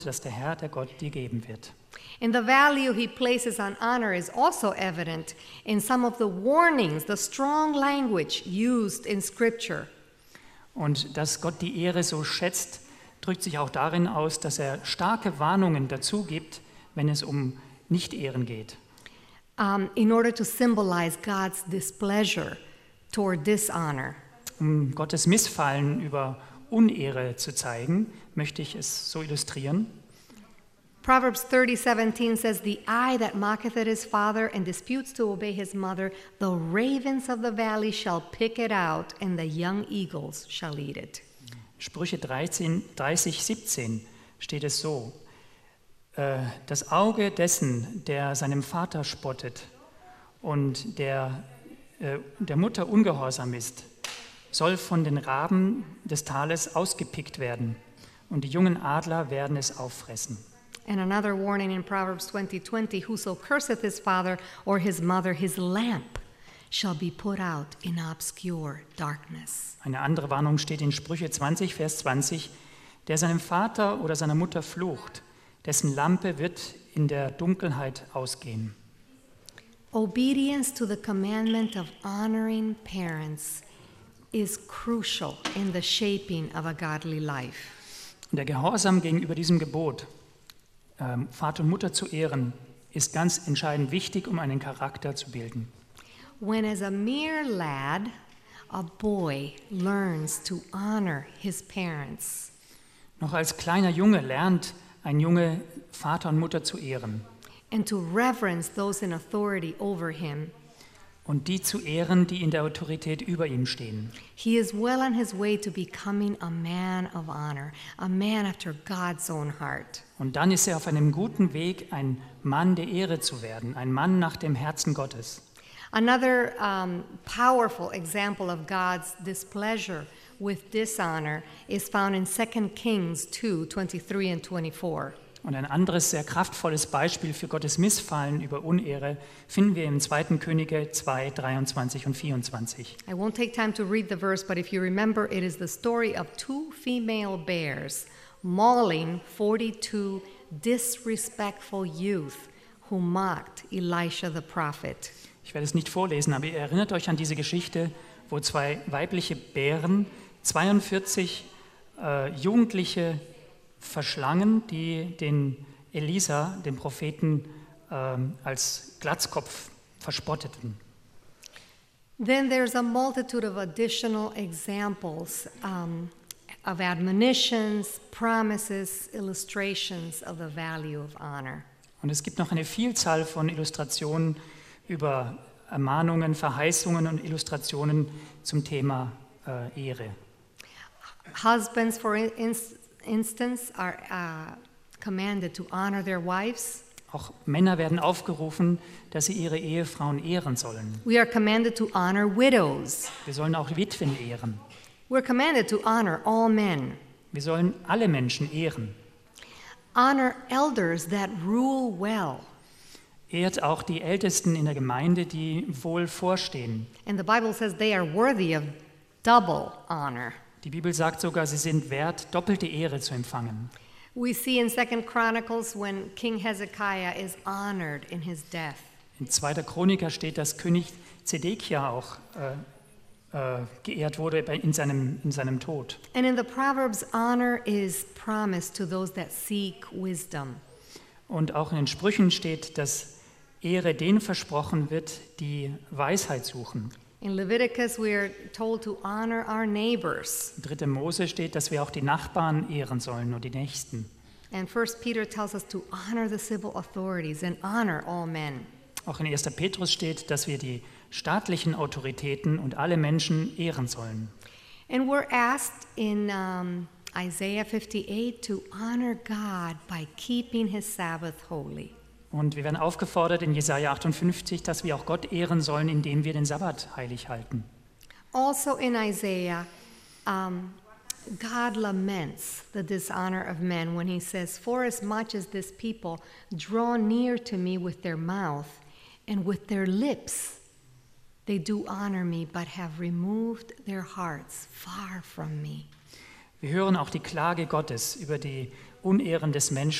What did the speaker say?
das der Herr, der Gott, dir geben wird. And the value he places on honor is also evident in some of the warnings, the strong language used in Scripture. Und dass Gott die Ehre so schätzt, drückt sich auch darin aus, dass er starke Warnungen dazu gibt, wenn es um Nicht-Ehren geht. In order to symbolize God's displeasure toward dishonor. Um Gottes Missfallen über Unehre zu zeigen, möchte ich es so illustrieren. Proverbs 30:17 says, "The eye that mocketh at his father and disputes to obey his mother, the ravens of the valley shall pick it out, and the young eagles shall eat it." Sprüche 30:17 steht es so: Das Auge dessen, der seinem Vater spottet und der Mutter ungehorsam ist, soll von den Raben des Tales ausgepickt werden, und die jungen Adler werden es auffressen. And another warning in Proverbs 20:20, "Whoso curseth his father or his mother, his lamp shall be put out in obscure darkness." Eine andere Warnung steht in Sprüche 20, Vers 20: Der seinem Vater oder seiner Mutter flucht, dessen Lampe wird in der Dunkelheit ausgehen. Obedience to the commandment of honoring parents is crucial in the shaping of a godly life. Der Gehorsam gegenüber diesem Gebot, Vater und Mutter zu ehren, ist ganz entscheidend wichtig, um einen Charakter zu bilden. When as a mere lad, a boy learns to honor his parents. Noch als kleiner Junge lernt ein Junge, Vater und Mutter zu ehren. And to reverence those in authority over him. Und die zu ehren, die in der Autorität über ihm stehen. He is well on his way to becoming a man of honor, a man after God's own heart. Und dann ist er auf einem guten Weg, ein Mann der Ehre zu werden, ein Mann nach dem Herzen Gottes. Another powerful example of God's displeasure with dishonor is found in 2 Kings 2:23 and 24. Und ein anderes sehr kraftvolles Beispiel für Gottes Missfallen über Unehre finden wir im 2. Könige 2, 23 und 24. I won't take time to read the verse, but if you remember, it is the story of two female bears mauling 42 disrespectful youth who mocked Elisha the prophet. Ich werde es nicht vorlesen, aber ihr erinnert euch an diese Geschichte, wo zwei weibliche Bären 42 Jugendliche verschlangen, die den Elisa, den Propheten, als Glatzkopf verspotteten. Then there's a multitude of additional examples of admonitions, promises, illustrations of the value of honor. Und es gibt noch eine Vielzahl von Illustrationen über Ermahnungen, Verheißungen und Illustrationen zum Thema Ehre. Husbands, for instance, are commanded to honor their wives. Auch Männer werden aufgerufen, dass sie ihre Ehefrauen ehren sollen. We are commanded to honor widows. Wir sollen auch Witwen ehren. We're commanded to honor all men. Wir sollen alle Menschen ehren. Honor elders that rule well. Ehrt auch die Ältesten in der Gemeinde, die wohl vorstehen. And the Bible says they are worthy of double honor. Die Bibel sagt sogar, sie sind wert, doppelte Ehre zu empfangen. We see in 2 Chronicles when King Hezekiah is honored in his death. In 2. Chroniker steht, dass König Zedekia auch geehrt wurde in seinem Tod. And in the Proverbs, honor is promised to those that seek wisdom. Und auch in den Sprüchen steht, dass Ehre denen versprochen wird, die Weisheit suchen. In Leviticus, we are told to honor our neighbors. In 3. Mose steht, dass wir auch die Nachbarn ehren sollen und die Nächsten. And 1 Peter tells us to honor the civil authorities and honor all men. Auch in 1. Petrus steht, dass wir die staatlichen Autoritäten und alle Menschen ehren sollen. And we're asked in Isaiah 58 to honor God by keeping his Sabbath holy. Und wir werden aufgefordert in Jesaja 58, dass wir auch Gott ehren sollen, indem wir den Sabbat heilig halten. Also in Isaiah, God laments the dishonor of men when he says, "For as much as this people draw near to me with their mouth and with their lips, they do honor me, but have removed their hearts far from me." Wir hören auch die Klage Gottes über die Unehren des Menschen